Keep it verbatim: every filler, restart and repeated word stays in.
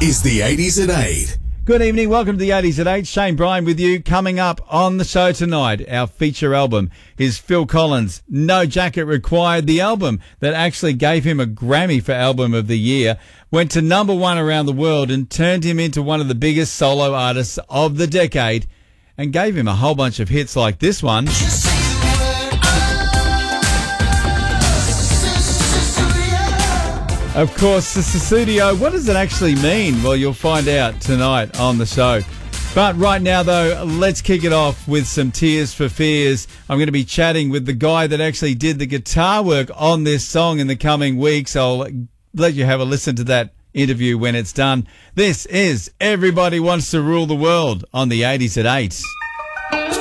is the eighties at eight. Good evening, welcome to the eighties at eight. Shane Bryan with you. Coming up on the show tonight, our feature album is Phil Collins' No Jacket Required. The album that actually gave him a Grammy for Album of the Year, went to number one around the world and turned him into one of the biggest solo artists of the decade and gave him a whole bunch of hits like this one. Of course, the Sussudio. What does it actually mean? Well, you'll find out tonight on the show. But right now, though, let's kick it off with some Tears for Fears. I'm going to be chatting with the guy that actually did the guitar work on this song in the coming weeks. I'll let you have a listen to that interview when it's done. This is Everybody Wants to Rule the World on the eighties at eight.